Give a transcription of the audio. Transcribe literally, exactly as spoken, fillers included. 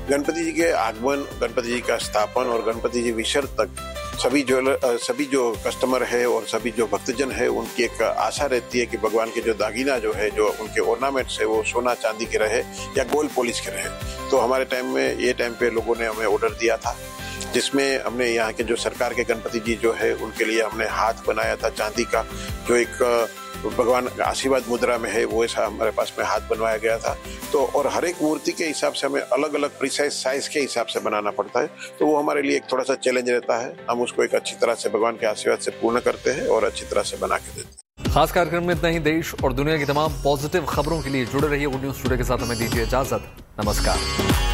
गणपति जी के आगमन, गणपति जी का स्थापन और गणपति जी विसर्जन तक सभी जो सभी जो कस्टमर है और सभी जो भक्तजन है उनकी एक आशा रहती है कि भगवान के जो दागिना जो है, जो उनके ऑर्नामेंट्स है, वो सोना चांदी के रहे या गोल्ड पॉलिश के रहे। तो हमारे टाइम में ये टाइम पे लोगों ने हमें ऑर्डर दिया था, जिसमें हमने यहाँ के जो सरकार के गणपति जी जो है उनके लिए हमने हाथ बनाया था चांदी का, जो एक भगवान आशीर्वाद मुद्रा में है, वो ऐसा हमारे पास में हाथ बनवाया गया था। तो और हर एक मूर्ति के हिसाब से हमें अलग अलग प्रिसाइज साइज के हिसाब से बनाना पड़ता है, तो वो हमारे लिए एक थोड़ा सा चैलेंज रहता है। हम उसको एक अच्छी तरह से भगवान के आशीर्वाद से पूर्ण करते हैं और अच्छी तरह से बना के देते हैं। खास कार्यक्रम में इतना ही। देश और दुनिया की तमाम पॉजिटिव खबरों के लिए जुड़े रहिए गुड न्यूज टुडे के साथ। हमें दीजिए इजाजत। नमस्कार।